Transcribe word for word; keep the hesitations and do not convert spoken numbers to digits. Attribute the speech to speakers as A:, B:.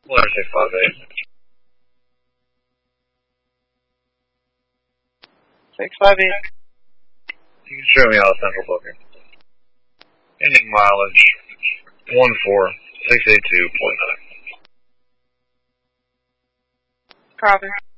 A: one six five eight.
B: six five eight.
A: You can show me out of central booking. Ending mileage one four six eight two point nine.
B: Copy.